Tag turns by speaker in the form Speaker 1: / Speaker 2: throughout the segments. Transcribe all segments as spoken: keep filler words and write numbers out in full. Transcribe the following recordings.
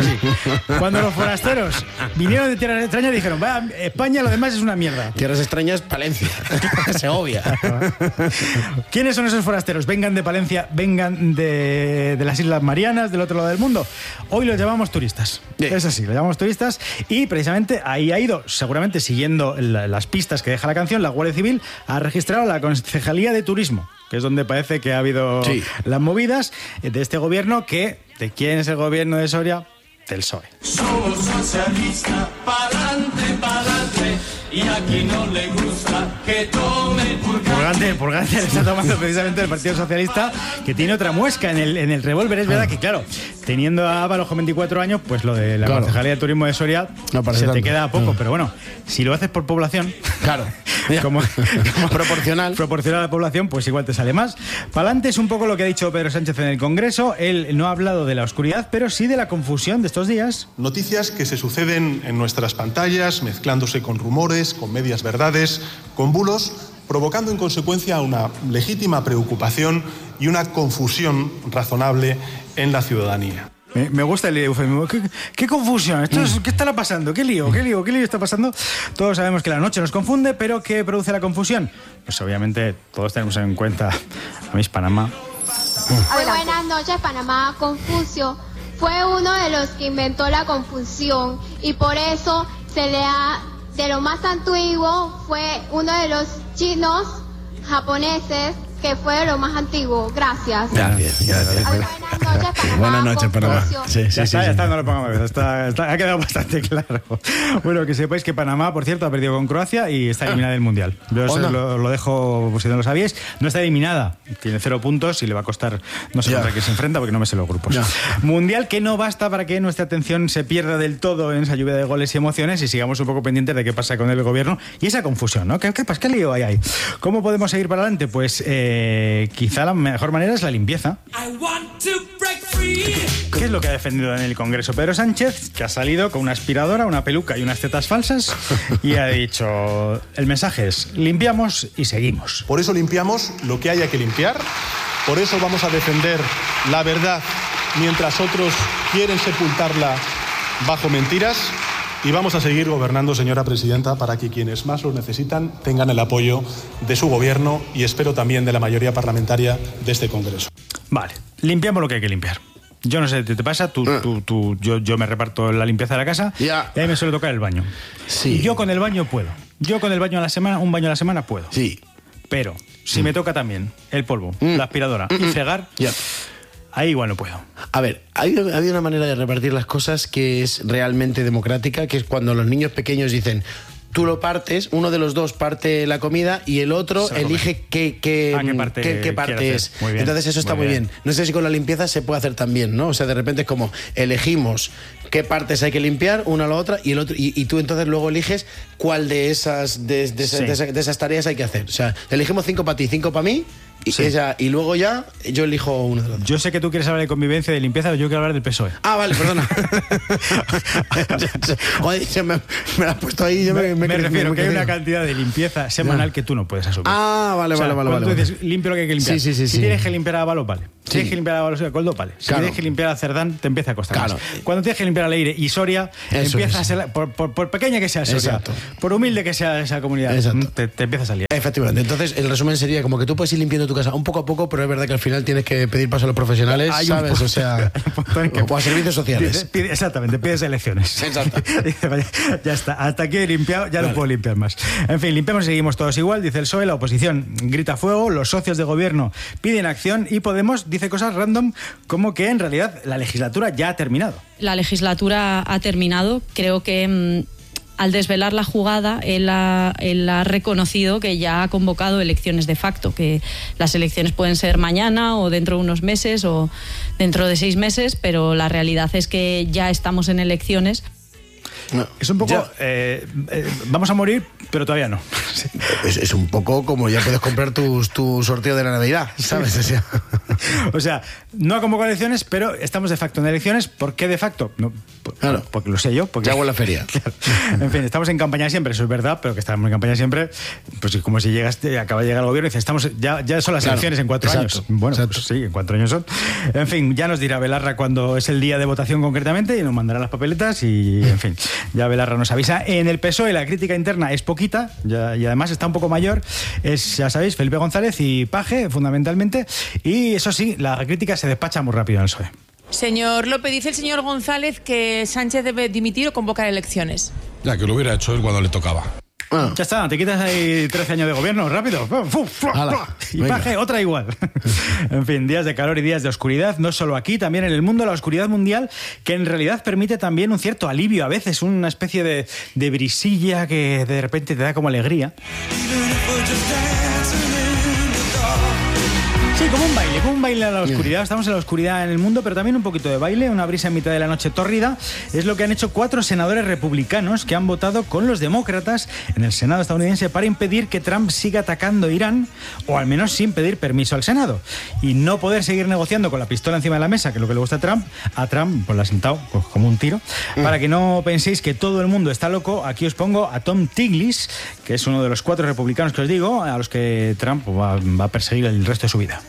Speaker 1: así. Cuando los forasteros vinieron de tierras extrañas dijeron, va, España, lo demás es una mierda.
Speaker 2: Tierras extrañas, Palencia, Segovia.
Speaker 1: ¿Quiénes son esos forasteros? Vengan de Palencia, vengan de, de las Islas Marianas, del otro lado del mundo. Hoy los llamamos turistas. Sí. Es así, los llamamos turistas y precisamente ahí ha ido, seguramente siguiendo la, las pistas que deja la canción, la Guardia Civil ha registrado la Concejalía de Turismo, que es donde parece que ha habido sí. las movidas de este gobierno que... ¿De quién es el gobierno de Soria? Del P S O E.
Speaker 3: Somos socialistas, pa'lante, pa'lante, y aquí no le gusta que tome purgante.
Speaker 1: Purgante, purgante le está tomando precisamente el Partido Socialista, que tiene otra muesca en el, en el revólver. Es verdad que, claro, teniendo a Ábalos con veinticuatro años, pues lo de la claro. Concejalía de Turismo de Soria no se tanto. te queda poco. No. Pero bueno, si lo haces por población,
Speaker 2: claro,
Speaker 1: como, como
Speaker 2: proporcional.
Speaker 1: proporcional a la población, pues igual te sale más. Pa'lante es un poco lo que ha dicho Pedro Sánchez en el Congreso. Él no ha hablado de la oscuridad, pero sí de la confusión de estos días.
Speaker 4: Noticias que se suceden en nuestras pantallas, mezclándose con rumores, con medias verdades, con bulos, provocando en consecuencia una legítima preocupación y una confusión razonable en la ciudadanía.
Speaker 1: Me, me gusta el eufemismo. ¿Qué, qué confusión? ¿Esto es, ¿Qué estará pasando? ¿Qué lío? ¿Qué lío? ¿Qué lío está pasando? Todos sabemos que la noche nos confunde, pero ¿qué produce la confusión? Pues obviamente todos tenemos en cuenta a Miss Panamá.
Speaker 5: Muy buenas noches, Panamá. Confucio fue uno de los que inventó la confusión y por eso se le ha, de lo más antiguo, fue uno de los chinos japoneses que fue de lo más antiguo. Gracias.
Speaker 2: Gracias, gracias.
Speaker 5: Buenas noches, Panamá.
Speaker 2: Buenas noches, Panamá. Sí, sí,
Speaker 1: ya
Speaker 2: sí,
Speaker 1: está,
Speaker 2: sí,
Speaker 1: ya
Speaker 2: sí.
Speaker 1: está, no lo pongamos más. Está, está, ha quedado bastante claro. Bueno, que sepáis que Panamá, por cierto, ha perdido con Croacia y está eliminada del Mundial. Yo eso lo, lo dejo, por si no lo sabíais. No está eliminada, tiene cero puntos y le va a costar, no sé contra qué se enfrenta porque no me sé los grupos. Ya. Mundial que no basta para que nuestra atención se pierda del todo en esa lluvia de goles y emociones y sigamos un poco pendientes de qué pasa con el gobierno y esa confusión, ¿no? ¿Qué, qué pasa? ¿Qué lío hay ahí? ¿Cómo podemos seguir para adelante? Pues eh, quizá Quizá la mejor manera es la limpieza. ¿Qué es lo que ha defendido en el Congreso Pedro Sánchez? Que ha salido con una aspiradora, una peluca y unas tetas falsas y ha dicho, el mensaje es, limpiamos y seguimos.
Speaker 4: Por eso limpiamos lo que haya que limpiar, por eso vamos a defender la verdad mientras otros quieren sepultarla bajo mentiras. Y vamos a seguir gobernando, señora presidenta, para que quienes más lo necesitan tengan el apoyo de su gobierno y espero también de la mayoría parlamentaria de este Congreso.
Speaker 1: Vale, limpiamos lo que hay que limpiar. Yo no sé, ¿te, te pasa? Tú, tú, tú, yo, yo me reparto la limpieza de la casa yeah. y a mí me suele tocar el baño.
Speaker 2: Sí.
Speaker 1: Yo con el baño puedo. Yo con el baño a la semana, un baño a la semana puedo.
Speaker 2: Sí.
Speaker 1: Pero si mm. me toca también el polvo, mm. la aspiradora mm. y fregar... Yeah. Ahí igual no puedo.
Speaker 2: A ver, hay, hay una manera de repartir las cosas que es realmente democrática, que es cuando los niños pequeños dicen, tú lo partes, uno de los dos parte la comida y el otro elige qué, qué,
Speaker 1: ah, qué parte,
Speaker 2: qué, qué parte es.
Speaker 1: Muy bien,
Speaker 2: entonces eso está muy bien. bien. No sé si con la limpieza se puede hacer también, ¿no? O sea, de repente es como elegimos qué partes hay que limpiar, una a la otra, y el otro y, y tú entonces luego eliges cuál de esas, de, de, sí. de, esas, de esas tareas hay que hacer. O sea, elegimos cinco para ti, cinco para mí. Y, sí. ella, y luego ya yo elijo uno de los dos.
Speaker 1: Yo sé que tú quieres hablar de convivencia, de limpieza, pero yo quiero hablar del P S O E.
Speaker 2: Ah, vale, perdona. Joder, me, me la has puesto ahí. Yo me,
Speaker 1: me,
Speaker 2: me,
Speaker 1: me refiero
Speaker 2: me
Speaker 1: que hay una cantidad de limpieza semanal ya. que tú no puedes asumir.
Speaker 2: Ah, vale, o sea, vale, vale.
Speaker 1: Cuando
Speaker 2: vale,
Speaker 1: tú dices
Speaker 2: vale.
Speaker 1: limpio lo que hay que limpiar.
Speaker 2: Sí, sí, sí,
Speaker 1: si
Speaker 2: sí.
Speaker 1: tienes que limpiar a Ábalos, vale. Si sí. tienes que limpiar a Ábalos y a Coldo, vale. Si claro. tienes que limpiar a Cerdán, te empieza a costar claro. más. Cuando tienes que limpiar a Leire y Soria, Eso empieza es. a ser, por, por, por pequeña que sea Soria, Exacto. por humilde que sea esa comunidad, te, te empieza a salir.
Speaker 2: Efectivamente. Entonces, el resumen sería como que tú puedes ir limpiando tu casa un poco a poco, pero es verdad que al final tienes que pedir paso a los profesionales, Hay ¿sabes? O sea, o a servicios sociales.
Speaker 1: Pide, exactamente, pides elecciones.
Speaker 2: Exacto.
Speaker 1: Dice, vaya, ya está, hasta aquí he limpiado, ya vale. no puedo limpiar más. En fin, limpiamos y seguimos todos igual, dice el P S O E, la oposición grita fuego, los socios de gobierno piden acción y Podemos dice cosas random como que en realidad la legislatura ya ha terminado.
Speaker 6: La legislatura ha terminado, creo que... Mmm, al desvelar la jugada, él ha, él ha reconocido que ya ha convocado elecciones de facto, que las elecciones pueden ser mañana o dentro de unos meses o dentro de seis meses, pero la realidad es que ya estamos en elecciones.
Speaker 1: No, es un poco... Eh, eh, vamos a morir, pero todavía no.
Speaker 2: Es, es un poco como ya puedes comprar tu, tu sorteo de la Navidad, ¿sabes? O sea,
Speaker 1: O sea, no ha convocado elecciones, pero estamos de facto en elecciones. ¿Por qué de facto? No, por,
Speaker 2: claro.
Speaker 1: Porque lo sé yo. Porque,
Speaker 2: ya hago la feria.
Speaker 1: Claro. En fin, estamos en campaña siempre, eso es verdad, pero que estamos en campaña siempre, pues como si llegaste, acaba de llegar el gobierno y dices, estamos, ya, ya son las claro. elecciones en cuatro exacto, años. Bueno, exacto. Pues sí, en cuatro años son. En fin, ya nos dirá Belarra cuando es el día de votación concretamente y nos mandará las papeletas y, en fin, ya Belarra nos avisa. En el P S O E la crítica interna es poquita ya, y además está un poco mayor. Es, ya sabéis, Felipe González y Paje, fundamentalmente. Y eso sí, la crítica se despacha muy rápido en el P S O E.
Speaker 7: Señor López, dice el señor González que Sánchez debe dimitir o convocar elecciones.
Speaker 8: Ya, que lo hubiera hecho él cuando le tocaba.
Speaker 1: Ah. Ya está, te quitas ahí trece años de gobierno, rápido. Ala, y Paje, otra igual. En fin, días de calor y días de oscuridad, no solo aquí, también en el mundo, la oscuridad mundial, que en realidad permite también un cierto alivio, a veces una especie de, de brisilla que de repente te da como alegría. Sí, como un baile, como un baile a la oscuridad. Estamos en la oscuridad en el mundo, pero también un poquito de baile, una brisa en mitad de la noche tórrida. Es lo que han hecho cuatro senadores republicanos que han votado con los demócratas en el Senado estadounidense para impedir que Trump siga atacando a Irán, o al menos sin pedir permiso al Senado. Y no poder seguir negociando con la pistola encima de la mesa, que es lo que le gusta a Trump, a Trump pues le ha sentado pues, como un tiro. Mm. Para que no penséis que todo el mundo está loco, aquí os pongo a Tom Tiglis, que es uno de los cuatro republicanos que os digo, a los que Trump pues, va, va a perseguir el resto de su vida.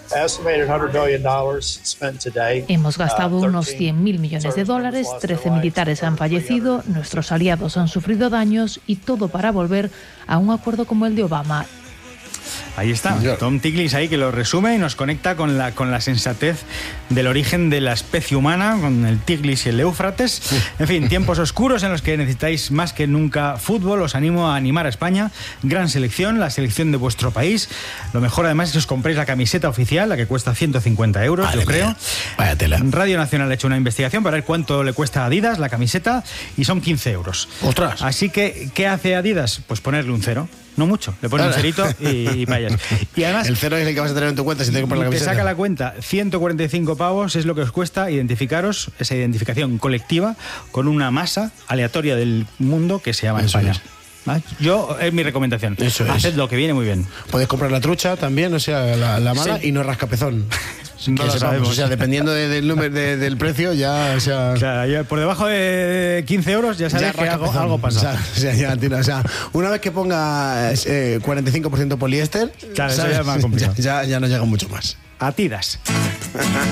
Speaker 9: Hemos gastado unos cien mil millones de dólares, trece militares han fallecido, nuestros aliados han sufrido daños y todo para volver a un acuerdo como el de Obama.
Speaker 1: Ahí está, Tom Tiglis ahí que lo resume y nos conecta con la, con la sensatez del origen de la especie humana, con el Tiglis y el Éufrates. En fin, tiempos oscuros en los que necesitáis más que nunca fútbol. Os animo a animar a España. Gran selección, la selección de vuestro país. Lo mejor además es que os compréis la camiseta oficial, la que cuesta ciento cincuenta euros, Madre yo creo. Mía.
Speaker 2: Vaya tela.
Speaker 1: Radio Nacional ha hecho una investigación para ver cuánto le cuesta a Adidas la camiseta y son quince euros.
Speaker 2: ¡Ostras!
Speaker 1: Así que, ¿qué hace Adidas? Pues ponerle un cero. No mucho, le pones un cerito y, y payas. Y además,
Speaker 2: el cero es el que vas a tener en tu cuenta si te compras la camiseta.
Speaker 1: Te saca la cuenta, ciento cuarenta y cinco pavos es lo que os cuesta identificaros, esa identificación colectiva con una masa aleatoria del mundo que se llama Eso España. Es. Yo, es mi recomendación.
Speaker 2: Eso es.
Speaker 1: Hacedlo, que viene muy bien.
Speaker 2: Puedes comprar la trucha también, o sea, la, la mala, sí. Y no rascapezón. No lo sabemos, o sea, dependiendo de, del número de, del precio, ya, o sea...
Speaker 1: Claro, ya por debajo de quince euros ya sabes ya que algo, algo pasa.
Speaker 2: O sea, ya, tío, o sea, una vez que pongas eh, cuarenta y cinco por ciento poliéster,
Speaker 1: claro, ¿sabes? Eso ya, es más complicado.
Speaker 2: ya, ya, ya no llega mucho más.
Speaker 1: Adidas.